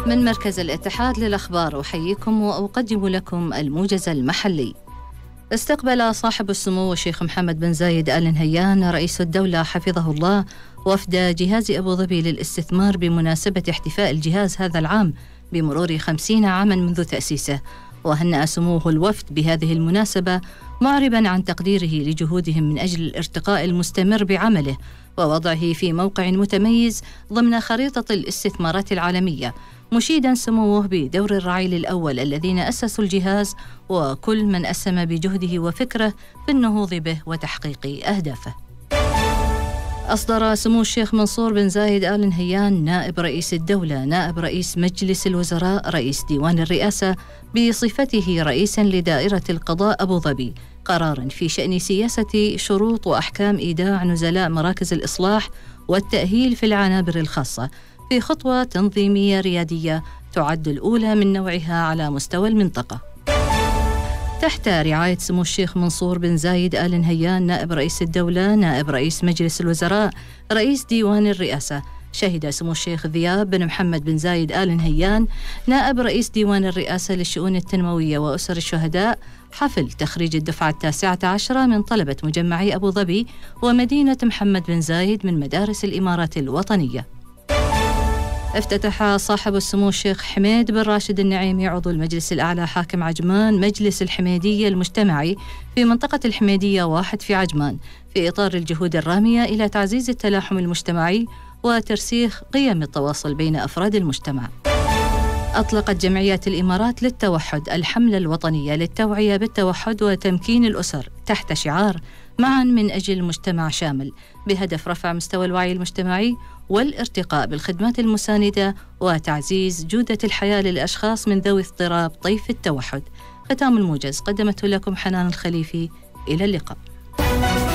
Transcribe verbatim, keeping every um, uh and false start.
من مركز الاتحاد للأخبار أحييكم وأقدم لكم الموجز المحلي. استقبل صاحب السمو الشيخ محمد بن زايد آل نهيان رئيس الدولة حفظه الله وفد جهاز أبو ظبي للاستثمار بمناسبة احتفاء الجهاز هذا العام بمرور خمسين عاما منذ تأسيسه، وهنأ سموه الوفد بهذه المناسبة معربا عن تقديره لجهودهم من أجل الارتقاء المستمر بعمله ووضعه في موقع متميز ضمن خريطة الاستثمارات العالمية، مشيدا سموه بدور الرعيل الأول الذين أسسوا الجهاز وكل من أسهم بجهده وفكره في النهوض به وتحقيق أهدافه. أصدر سمو الشيخ منصور بن زايد آل نهيان نائب رئيس الدولة نائب رئيس مجلس الوزراء رئيس ديوان الرئاسة بصفته رئيسا لدائرة القضاء أبو ظبي قرارا في شأن سياسة شروط وأحكام إيداع نزلاء مراكز الإصلاح والتأهيل في العنابر الخاصة في خطوة تنظيمية ريادية تعد الأولى من نوعها على مستوى المنطقة. تحت رعاية سمو الشيخ منصور بن زايد آل نهيان نائب رئيس الدولة نائب رئيس مجلس الوزراء رئيس ديوان الرئاسة، شهد سمو الشيخ ذياب بن محمد بن زايد آل نهيان نائب رئيس ديوان الرئاسة للشؤون التنموية وأسر الشهداء حفل تخريج الدفعة التاسعة عشرة من طلبة مجمعي أبو ظبي ومدينة محمد بن زايد من مدارس الإمارات الوطنية. افتتح صاحب السمو الشيخ حميد بن راشد النعيمي عضو المجلس الأعلى حاكم عجمان مجلس الحميدية المجتمعي في منطقة الحميدية واحد في عجمان في إطار الجهود الرامية إلى تعزيز التلاحم المجتمعي وترسيخ قيم التواصل بين أفراد المجتمع. أطلقت جمعية الإمارات للتوحد الحملة الوطنية للتوعية بالتوحد وتمكين الأسر تحت شعار معا من أجل مجتمع شامل بهدف رفع مستوى الوعي المجتمعي والارتقاء بالخدمات المساندة وتعزيز جودة الحياة للأشخاص من ذوي اضطراب طيف التوحد. ختام الموجز قدمته لكم حنان الخليفي، إلى اللقاء.